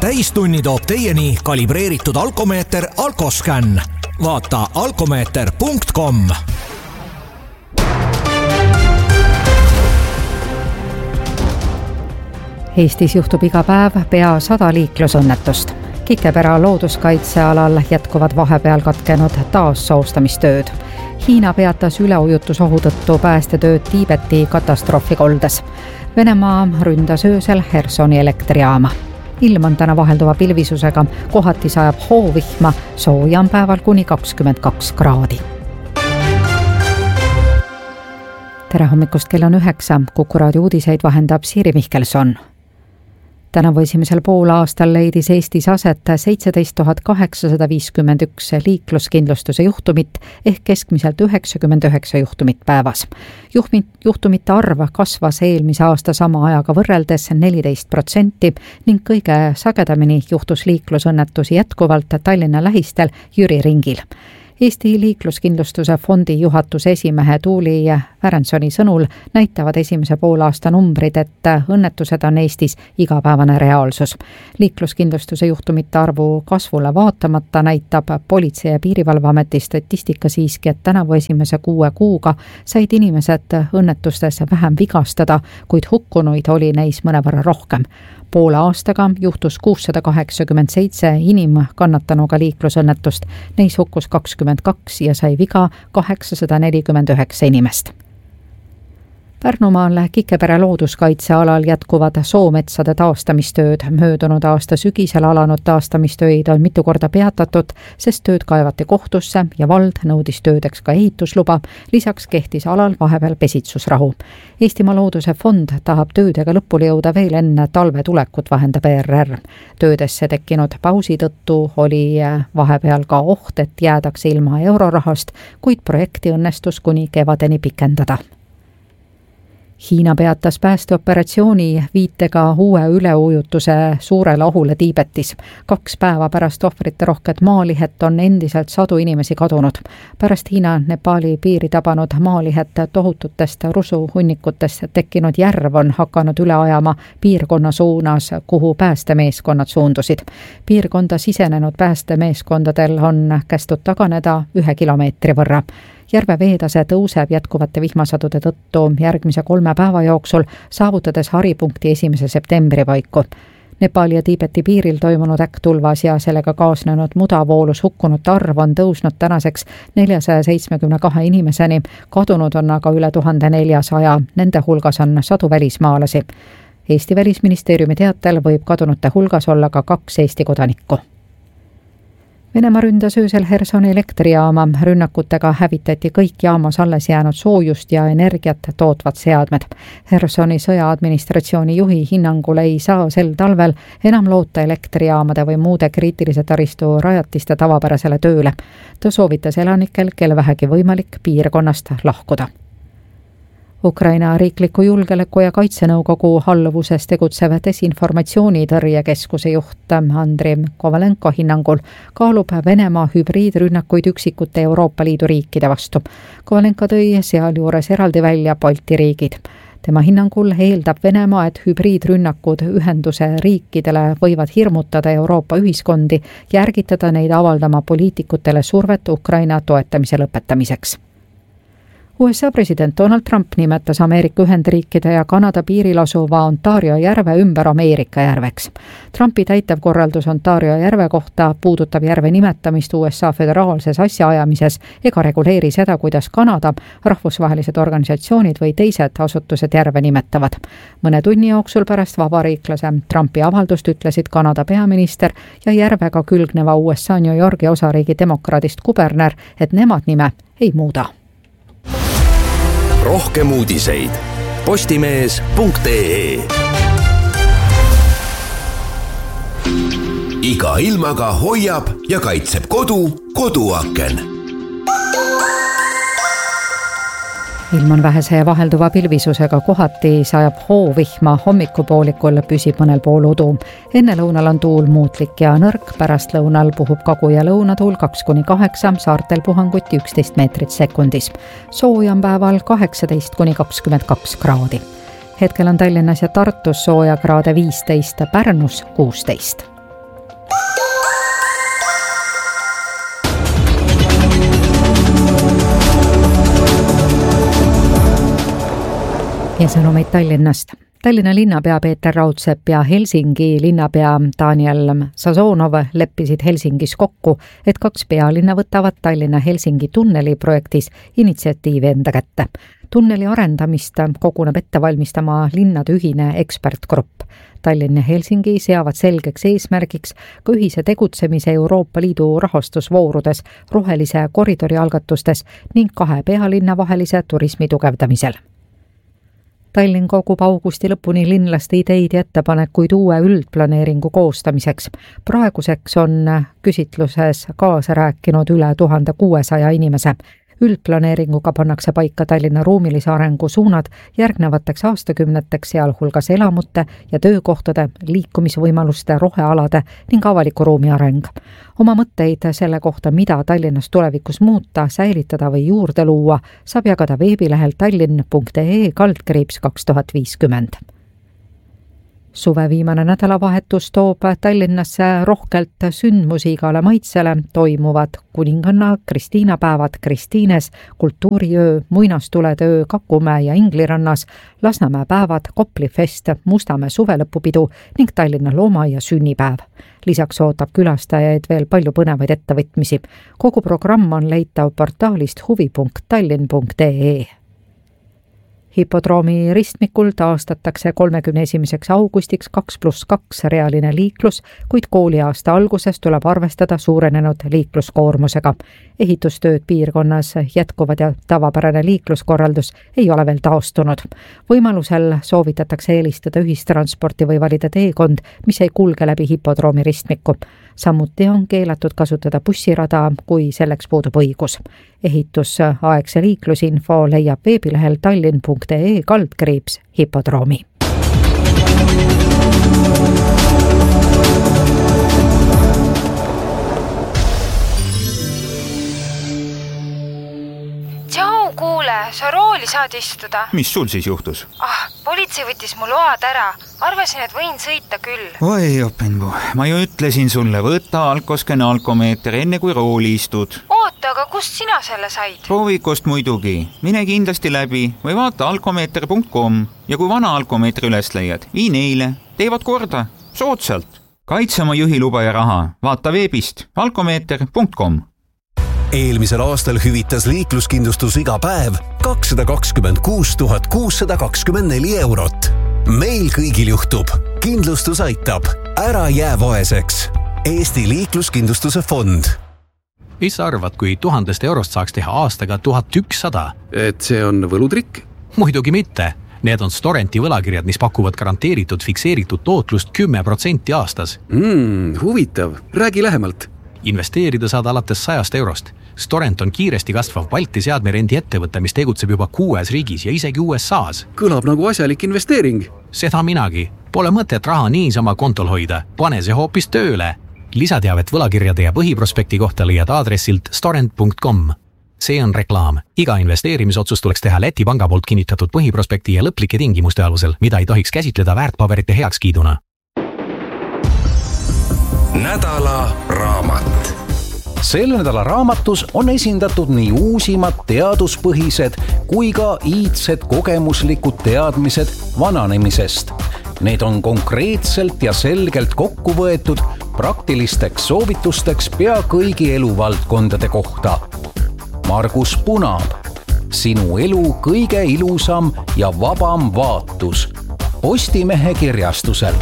täistunni toob teieni kalibreeritud alkomeeter Alkoscan. Vaata alkomeeter.com. Eestis juhtub iga päev pea 100 liiklusõnnetust. Kikepera looduskaitsealal jätkuvad vahepeal katkenud taassoostamistööd. Hiina peatas üleujutusohu tõttu päästetööd Tiibeti katastroofikoldes. Venemaa ründas öösel Hersoni elektrijaama. Ilm on täna vahelduva pilvisusega, kohati sajab hoovihma, sooja on päeval kuni 22 kraadi. Tere hommikust, kell on 9, Kuku raadio uudiseid vahendab Siiri Mihkelson. Tänavu esimesel poolaastal leidis Eestis aset 17 851 liikluskindlustuse juhtumit ehk keskmiselt 99 juhtumit päevas. Juhtumite arv kasvas eelmise aasta sama ajaga võrreldes 14% ning kõige sagedamini juhtus liiklusõnnetusi jätkuvalt Tallinna lähistel Jüri ringil. Eesti liikluskindlustuse fondi juhatuse esimehe Tuuli Värensoni sõnul näitavad esimese poolaasta numbrid, et õnnetused on Eestis igapäevane reaalsus. Liikluskindlustuse juhtumite arvu kasvule vaatamata näitab Politsei- ja Piirivalveameti statistika siiski, et tänavu esimese 6 kuuga said inimesed õnnetustes vähem vigastada, kuid hukkunuid oli neis mõnevõrra rohkem. Poole aastaga juhtus 687 inimkannatanuga liiklusõnnetust, neis hukkus 22 ja sai viga 849 inimest. Pärnumaal Kikepere looduskaitsealal jätkuvad soometsade taastamistööd. Möödunud aasta sügisel alanud taastamistöid on mitu korda peatatud, sest tööd kaevati kohtusse ja vald nõudis töödeks ka ehitusluba. Lisaks kehtis alal vahepeal pesitsusrahu. Eestimaa Looduse Fond tahab töödega lõpule jõuda veel enne talve tulekut, vahendab ERR. Töödesse tekkinud pausi tõttu oli vahepeal ka oht, et jäädakse ilma eurorahast, kuid projekti õnnestus kuni kevadeni pikendada. Hiina peatas päästeoperatsiooni viitega uue üleujutuse suurele ohule Tiibetis. 2 päeva pärast ohvrite rohket maalihet on endiselt sadu inimesi kadunud. Pärast Hiina-Nepaali piiri tabanud maalihet tohututest rusuhunnikutest tekkinud järv on hakanud üle ajama piirkonna suunas, kuhu päästemeeskonnad suundusid. Piirkonda sisenenud päästemeeskondadel on kästud taganeda 1 kilomeetri võrra. Järve veetase tõuseb jätkuvate vihmasadude tõttu järgmise 3 päeva jooksul, saavutades haripunkti 1. septembri paiku. Nepaali ja Tiibeti piiril toimunud äkktulvas ja sellega kaasnenud mudavoolus hukkunute arv on tõusnud tänaseks 472 inimeseni, kadunud on aga üle 1400, nende hulgas on sadu välismaalasi. Eesti Välisministeeriumi teatel võib kadunute hulgas olla ka 2 Eesti kodanikku. Venemaa ründas öösel Hersoni elektrijaama. Rünnakutega hävitati kõik jaamas alles jäänud soojust ja energiat tootvad seadmed. Hersoni sõjaadministratsiooni juhi hinnangul ei saa sel talvel enam loota elektrijaamade või muude kriitilise taristu rajatiste tavapärasele tööle. Ta soovitas elanikel, kel vähegi võimalik, piirkonnast lahkuda. Ukraina riikliku julgeoleku- ja kaitsenõukogu alluvuses tegutsev desinformatsioonitõrjekeskuse juht Andrei Kovalenko hinnangul kaalub Venemaa hübriidrünnakuid üksikute Euroopa Liidu riikide vastu. Kovalenko tõi sealjuures eraldi välja Balti riigid. Tema hinnangul eeldab Venemaa, et hübriidrünnakud ühenduse riikidele võivad hirmutada Euroopa ühiskondi ja ärgitada neid avaldama poliitikutele survet Ukraina toetamise lõpetamiseks. USA president Donald Trump nimetas Ameerika Ühendriikide ja Kanada piiril asuva Ontario järve ümber Ameerika järveks. Trumpi täitevkorraldus Ontario järve kohta puudutab järve nimetamist USA föderaalses asjaajamises ega reguleeri seda, kuidas Kanada, rahvusvahelised organisatsioonid või teised asutused järve nimetavad. Mõne tunni jooksul pärast vabariiklase Trumpi avaldust ütlesid Kanada peaminister ja järvega külgneva USA New Yorgi osariigi demokraadist kuberner, et nemad nime ei muuda. Rohkem uudiseid postimees.ee. Iga ilmaga hoiab ja kaitseb koduaken. Ilm on vähese ja vahelduva pilvisusega, kohati sajab hoovihma, hommikupoolikul püsib mõnel pool udu. Enne lõunal on tuul muutlik ja nõrk, pärast lõunal puhub kagu- ja lõunatuul 2-8, saartel puhanguti 11 meetrit sekundis. Sooja on päeval 18-22 kraadi. Hetkel on Tallinnas ja Tartus sooja kraade 15, Pärnus 16. Ja sõnumeid Tallinnast. Tallinna linnapea Peeter Raudsepp ja Helsingi linnapea Daniel Sazonov leppisid Helsingis kokku, et 2 pealinna võtavad Tallinna-Helsingi tunneli projektis initsiatiivi enda kätte. Tunneli arendamist koguneb ette valmistama linnade ühine ekspertgrupp. Tallinn ja Helsingi seavad selgeks eesmärgiks ka ühise tegutsemise Euroopa Liidu rahastusvoorudes, rohelise koridori algatustes ning 2 pealinna vahelise turismi tugevdamisel. Tallinn kogub augusti lõpuni linlaste ideid ja ettepanekuid uue üldplaneeringu koostamiseks. Praeguseks on küsitluses kaasa rääkinud üle 1600 inimese. Üldplaneeringuga pannakse paika Tallinna ruumilise arengu suunad järgnevateks aastakümneteks, sealhulgas elamute ja töökohtade, liikumisvõimaluste, rohealade ning avaliku ruumi areng. Oma mõtteid selle kohta, mida Tallinnas tulevikus muuta, säilitada või juurde luua, saab jagada veebilehel tallinn.ee/2050. Suve viimane nädalavahetus toob Tallinnasse rohkelt sündmusi igale maitsele, toimuvad kuninganna Kristiina päevad Kristiines, kultuuriöö, muinastuletöö Kakumäe ja Inglirannas, Lasnamäe päevad, Kopli fest, Mustamäe suvelõpupidu ning Tallinna loomaaia sünnipäev. Lisaks ootab külastajaid veel palju põnevaid ettevõtmisi. Kogu programm on leitav portaalist huvi.tallinn.ee. Hipodroomi ristmikul taastatakse 31. augustiks 2+2 realine liiklus, kuid kooliaasta alguses tuleb arvestada suurenenud liikluskoormusega. Ehitustööd piirkonnas jätkuvad ja tavapärane liikluskorraldus ei ole veel taastunud. Võimalusel soovitatakse eelistada ühistransporti või valida teekond, mis ei kulge läbi hipodroomi ristmiku. Samuti on keelatud kasutada bussirada, kui selleks puudub õigus. Ehitusaegse liiklusinfo leiab veebilehel tallinn.ee/hipodroomi. Tšau, kuule, sa rooli saad istuda. Mis sul siis juhtus? Politsei võttis mu load ära. Arvasin, et võin sõita küll. Oi, Openbu, ma ju ütlesin sulle, võta alkosken alkomeeter enne kui rooli istud. Oota, aga kust sina selle said? Proovikost muidugi. Mine kindlasti läbi või vaata alkomeeter.com ja kui vana alkomeeter üles leiad, vii neile. Teevad korda, soodsalt. Kaitse oma juhiluba ja raha. Vaata veebist alkomeeter.com. Eelmisel aastal hüvitas liikluskindlustus iga päev 226 624 eurot. Meil kõigil juhtub. Kindlustus aitab. Ära jää vaeseks. Eesti liikluskindlustuse fond. Mis sa arvad, kui 1000 eurost saaks teha aastaga 1100? Et see on võlutrikk? Muidugi mitte. Need on Storenti võlakirjad, mis pakuvad garanteeritud fikseeritud tootlust 10% aastas. Huvitav. Räägi lähemalt. Investeerida saad alates 100 eurost. Storent on kiiresti kasvav Balti seadmerendi ettevõte, mis tegutseb juba 6 riigis ja isegi USAs. Kõlab nagu asjalik investeering. Seda minagi. Pole mõtet raha niisama kontol hoida. Pane see hoopis tööle. Lisateavet võlakirjade ja põhiprospekti kohta leiad aadressilt storent.com. See on reklaam. Iga investeerimisotsust tuleks teha Läti panga poolt kinnitatud põhiprospekti ja lõplike tingimuste alusel, mida ei tohiks käsitleda väärtpaberite heakskiiduna. Nädala raamat. Selle nädala raamatus on esindatud nii uusimad teaduspõhised kui ka iidsed kogemuslikud teadmised vananemisest. Need on konkreetselt ja selgelt kokku võetud praktilisteks soovitusteks pea kõigi eluvaldkondade kohta. Margus Punaab. Sinu elu kõige ilusam ja vabam vaatus. Postimehe kirjastusel.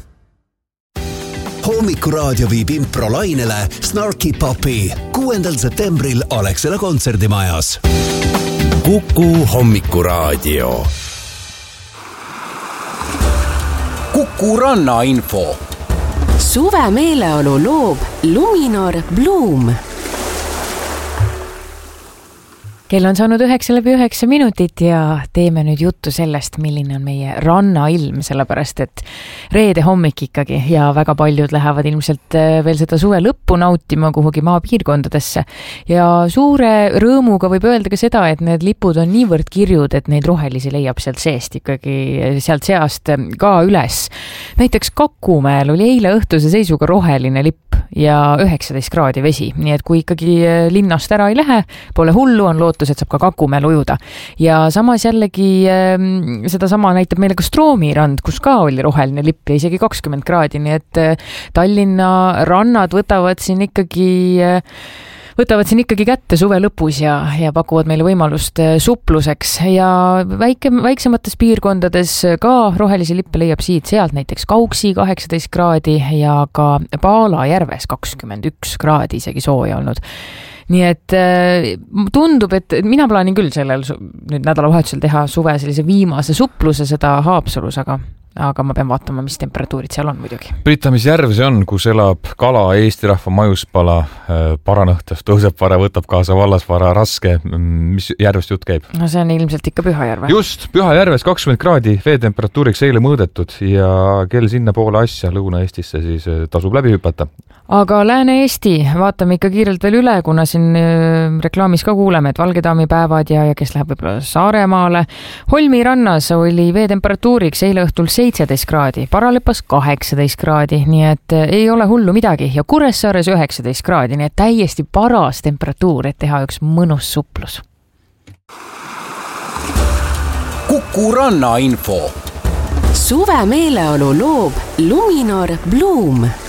Hommikuraadio viib improlainele Snarky Puppy 6. septembril Alexela kontserdimajas. Kuku Hommikuraadio. Kuku rannainfo. Suve meeleolu loob Luminor Bloom. Kell on saanud 9:09 ja teeme nüüd juttu sellest, milline on meie rannailm, sellepärast et reede hommik ikkagi ja väga paljud lähevad ilmselt veel seda suve lõppu nautima kuhugi maapiirkondadesse. Ja suure rõõmuga võib öelda ka seda, et need lipud on niivõrd kirjud, et neid rohelisi leiab sealt seest ikkagi sealt seast ka üles. Näiteks Kakumäel oli eile õhtuse seisuga roheline lipp ja 19 kraadi vesi, nii et kui ikkagi linnast ära ei lähe, pole hullu, on lootus, et saab ka Kakumäel ujuda. Ja samas jällegi seda sama näitab meile ka Stroomirand, kus ka oli roheline lipp ja isegi 20 kraadi, nii et Tallinna rannad võtavad siin ikkagi kätte suve lõpus ja pakuvad meile võimalust supluseks ja väiksemates piirkondades ka rohelisi lippe leiab siit-sealt, näiteks Kauksi 18 kraadi ja ka Paala järves 21 kraadi isegi sooja olnud. Nii et tundub, et mina plaanin küll sellel nüüd nädalavahetusel teha suve sellise viimase supluse seda Haapsalus, aga ma pean vaatama, mis temperatuurid seal on muidugi. Priita, mis järv see on, kus elab kala, Eesti rahva majuspala, paranõhtus, tõuseb vara, võtab kaasa vallasvara, raske. Mis järvest jutt käib? No see on ilmselt ikka Pühajärve. Just, Pühajärves 20 kraadi veetemperatuuriks eile mõõdetud ja kell sinna poole asja Lõuna-Eestisse siis tasub läbi hüpata. Aga Lääne-Eesti vaatame ikka kiirelt veel üle, kuna siin reklaamis ka kuuleme, et Valgedaami päevad ja kes läheb võib-olla Saaremaale. Holmi rannas oli veetemperatuuriks eile õhtul 17 kraadi, Paralepas 18 kraadi, nii et ei ole hullu midagi ja Kuressaares 19 kraadi, nii et täiesti paras temperatuur, et teha üks mõnus suplus. Kuku Ranna info. Suve meeleolu loob Luminor Bloom.